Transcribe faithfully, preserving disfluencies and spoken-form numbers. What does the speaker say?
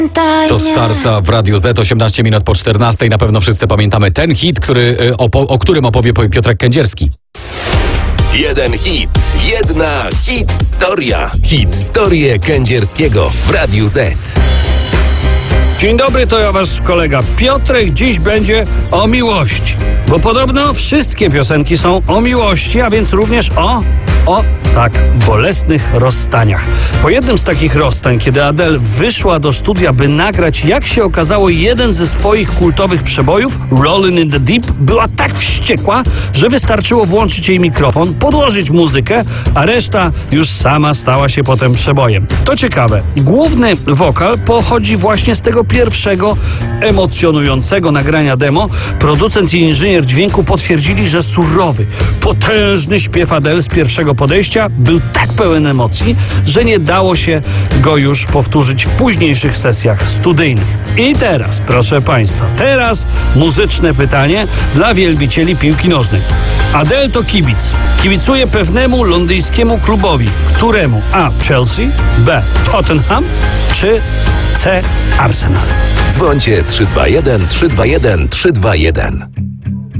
To z Sarsa w Radiu Z, osiemnaście minut po czternastej. Na pewno wszyscy pamiętamy ten hit, który, o, o którym opowie Piotrek Kędzierski. Jeden hit, jedna hit-storia. Hit-storię Kędzierskiego w Radiu Z. Dzień dobry, to ja wasz kolega Piotrek. Dziś będzie o miłości. Bo podobno wszystkie piosenki są o miłości, a więc również o... O, tak, bolesnych rozstaniach. Po jednym z takich rozstań, kiedy Adele wyszła do studia, by nagrać, jak się okazało, jeden ze swoich kultowych przebojów, Rollin' in the Deep, była tak wściekła, że wystarczyło włączyć jej mikrofon, podłożyć muzykę, a reszta już sama stała się potem przebojem. To ciekawe, główny wokal pochodzi właśnie z tego pierwszego emocjonującego nagrania demo. Producent i inżynier dźwięku potwierdzili, że surowy, potężny śpiew Adele z pierwszego podejścia był tak pełen emocji, że nie dało się go już powtórzyć w późniejszych sesjach studyjnych. I teraz, proszę Państwa, teraz muzyczne pytanie dla wielbicieli piłki nożnej. Adele to kibic. Kibicuje pewnemu londyńskiemu klubowi. Któremu? A. Chelsea, B. Tottenham, czy C. Arsenal? Dzwońcie trzy dwa jeden trzy dwa jeden trzy dwa jeden.